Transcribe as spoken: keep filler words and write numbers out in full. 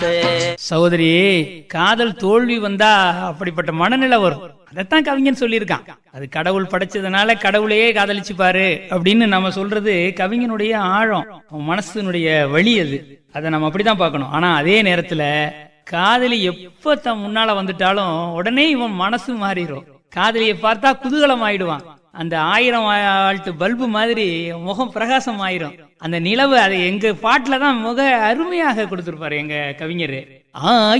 சகோதரி, காதல் தோல்வி வந்தா அப்படிப்பட்ட மனநிலை வரும். அதைத்தான் கவிஞன் சொல்லியிருக்கான். அது கடவுள் படைச்சதுனால கடவுளையே காதலிச்சு பாரு அப்படின்னு நம்ம சொல்றது கவிஞனுடைய ஆழம், மனசனுடைய வழி. அது அதை நம்ம அப்படிதான் பார்க்கணும். ஆனா அதே நேரத்துல காதலி எப்ப தன் முன்னால வந்துட்டாலும் உடனே இவன் மனசு மாறிடும். காதலியை பார்த்தா குதூகலம் ஆயிடுவான். அந்த ஆயிரம் ஆல்ட்டு பல்பு மாதிரி முகம் பிரகாசம் ஆயிரும். அந்த நிலவு அதை எங்க பாட்டுல தான் முக அருமையாக கொடுத்திருப்பாரு எங்க கவிஞர். ஆ